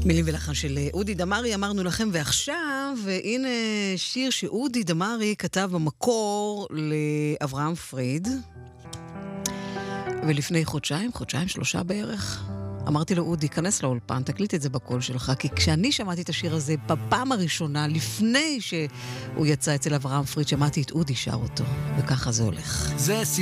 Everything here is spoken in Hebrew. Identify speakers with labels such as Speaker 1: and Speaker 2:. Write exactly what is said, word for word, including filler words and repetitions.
Speaker 1: מילים ולחן של אודי דמרי אמרנו לכם, ועכשיו הנה שיר שאודי דמרי כתב במקור לאברהם פריד, ולפני חודשיים, חודשיים שלושה בערך, אמרתי לו, אודי, כנס לאולפן, תקליט את זה בקול שלך, כי כשאני שמעתי את השיר הזה בפעם הראשונה, לפני שהוא יצא אצל אברהם פריד, שמעתי את אודי שר אותו, וככה זה הולך.
Speaker 2: זה